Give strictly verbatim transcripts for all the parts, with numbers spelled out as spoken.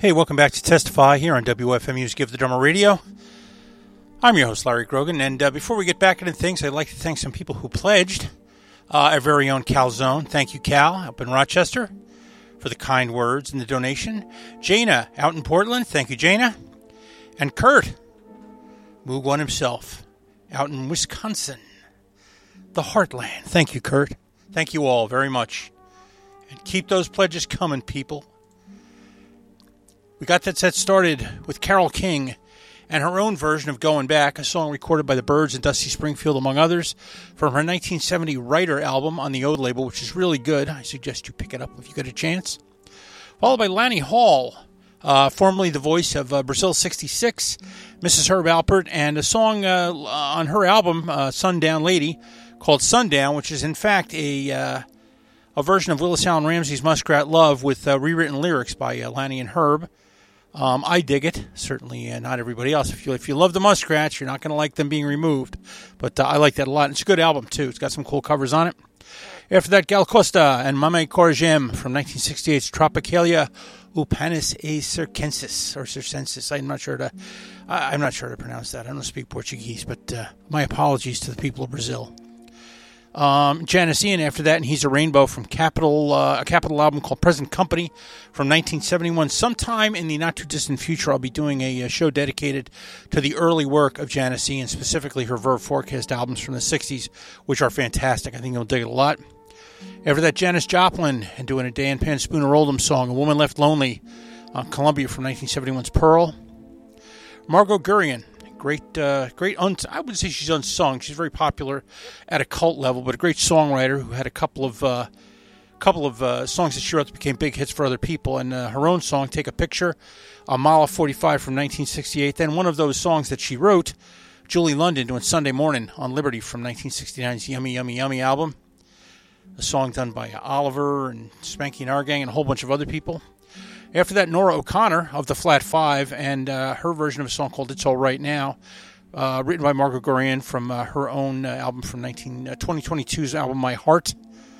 Hey, welcome back to Testify here on W F M U's Give the Drummer Radio. I'm your host, Larry Grogan, and uh, before we get back into things, I'd like to thank some people who pledged. Uh, our very own Calzone. Thank you, Cal, up in Rochester, for the kind words and the donation. Jana, out in Portland. Thank you, Jana. And Kurt, Moog One himself, out in Wisconsin, the heartland. Thank you, Kurt. Thank you all very much. And keep those pledges coming, people. We got that set started with Carole King and her own version of Going Back, a song recorded by the Byrds and Dusty Springfield, among others, from her nineteen seventy Writer album on the Ode label, which is really good. I suggest you pick it up if you get a chance. Followed by Lani Hall, uh, formerly the voice of uh, Brazil sixty-six, Missus Herb Alpert, and a song uh, on her album, uh, Sundown Lady, called Sundown, which is in fact a uh, a version of Willis Allen Ramsey's Muskrat Love with uh, rewritten lyrics by uh, Lani and Herb. Um, I dig it. Certainly uh, not everybody else. If you if you love the Muskrats, you're not going to like them being removed. But uh, I like that a lot. It's a good album, too. It's got some cool covers on it. After that, Gal Costa and Mame Coragem from nineteen sixty-eight's Tropicalia Upanis e Circensis, or Circensis. I'm not sure to I'm not sure to pronounce that. I don't speak Portuguese, but uh, my apologies to the people of Brazil. Um, Janis Ian after that, and He's a Rainbow from Capitol, uh, a Capitol album called Present Company from nineteen seventy-one. Sometime in the not-too-distant future, I'll be doing a, a show dedicated to the early work of Janis Ian, specifically her Verve Forecast albums from the sixties, which are fantastic. I think you'll dig it a lot. After that, Janis Joplin, and doing a Dan Pan Spooner Oldham song, A Woman Left Lonely, on Columbia from nineteen seventy-one's Pearl. Margot Guryan. Great, uh, great. Un- I wouldn't say she's unsung. She's very popular at a cult level, but a great songwriter who had a couple of, uh, couple of uh, songs that she wrote that became big hits for other people. And uh, her own song, "Take a Picture," a Mala forty-five from nineteen sixty-eight. Then one of those songs that she wrote, Julie London, doing "Sunday Morning" on Liberty from nineteen sixty-nine's Yummy Yummy Yummy album. A song done by Oliver and Spanky and Our Gang and a whole bunch of other people. After that, Nora O'Connor of the Flat Five and uh, her version of a song called "It's All Right Now," uh, written by Margot Guryan from uh, her own uh, album from nineteen, uh, twenty twenty-two's album "My Heart."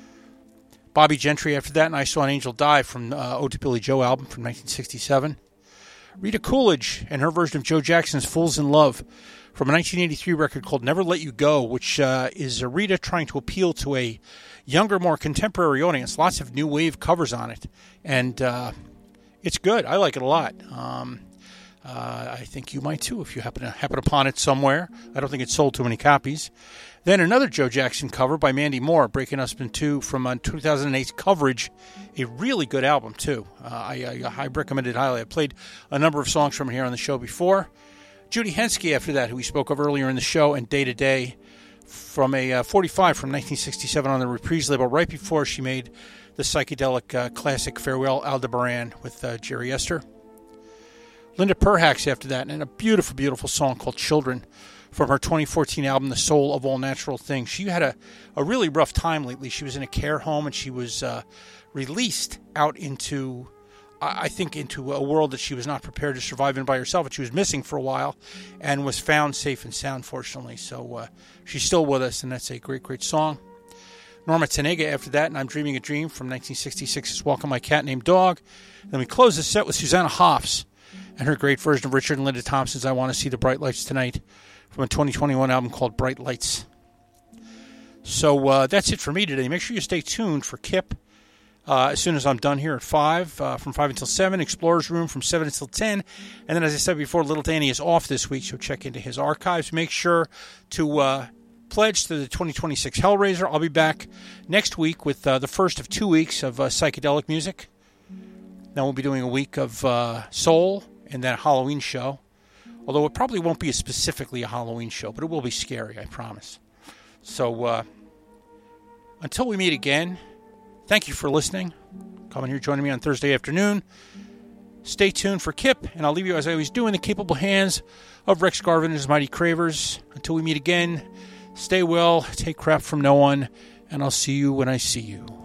Bobby Gentry after that, and "I Saw an Angel Die" from uh, Ode to Billy Joe album from nineteen sixty-seven. Rita Coolidge and her version of Joe Jackson's "Fools in Love" from a nineteen eighty-three record called "Never Let You Go," which uh, is uh, Rita trying to appeal to a younger, more contemporary audience. Lots of new wave covers on it, and uh, it's good. I like it a lot. Um, uh, I think you might too if you happen to happen upon it somewhere. I don't think it sold too many copies. Then another Joe Jackson cover by Mandy Moore, Breaking Us in Two from uh, two thousand eight's Coverage. A really good album too. Uh, I, I, I recommend it highly. I played a number of songs from here on the show before. Judy Henske after that, who we spoke of earlier in the show, and Day to Day from a uh, forty-five from nineteen sixty-seven on the Reprise label, right before she made the psychedelic uh, classic Farewell Aldebaran with uh, Jerry Esther. Linda Perhacs after that, and a beautiful, beautiful song called "Children" from her twenty fourteen album, The Soul of All Natural Things. She had a, a really rough time lately. She was in a care home, and she was uh, released out into, I think, into a world that she was not prepared to survive in by herself, and she was missing for a while, and was found safe and sound, fortunately. So uh, she's still with us, and that's a great, great song. Norma Tanega after that, and I'm Dreaming a Dream from nineteen sixty-six's Welcome My Cat Named Dog. Then we close the set with Susanna Hoffs and her great version of Richard and Linda Thompson's I Want to See the Bright Lights Tonight from a twenty twenty-one album called Bright Lights. So uh, that's it for me today. Make sure you stay tuned for Kip uh, as soon as I'm done here at five, uh, from five until seven, Explorer's Room from seven until ten. And then, as I said before, Little Danny is off this week, so check into his archives. Make sure to Uh, pledge to the twenty twenty-six Hellraiser. I'll be back next week with uh, the first of two weeks of uh, psychedelic music. Then we'll be doing a week of uh, soul and then a Halloween show. Although it probably won't be a specifically a Halloween show, but it will be scary, I promise. So uh, until we meet again, thank you for listening. Coming here, joining me on Thursday afternoon. Stay tuned for Kip, and I'll leave you, as I always do, in the capable hands of Rex Garvin and his Mighty Cravers. Until we meet again, stay well, take crap from no one, and I'll see you when I see you.